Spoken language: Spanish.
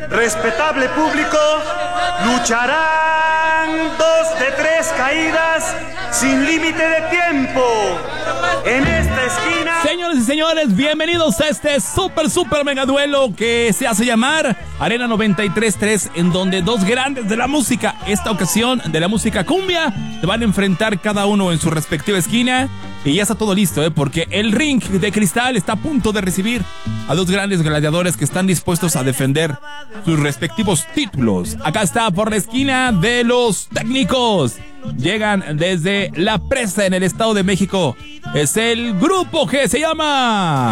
Respetable público, lucharán 2 de 3 caídas sin límite de tiempo. En esta esquina... Señores y señores, bienvenidos a este super mega duelo que se hace llamar Arena 93.3, en donde dos grandes de la música, esta ocasión de la música cumbia, se van a enfrentar cada uno en su respectiva esquina. Y ya está todo listo, porque el ring de cristal está a punto de recibir a dos grandes gladiadores que están dispuestos a defender sus respectivos títulos. Acá está por la esquina de los técnicos. Llegan desde La Presa en el Estado de México. Es el grupo que se llama...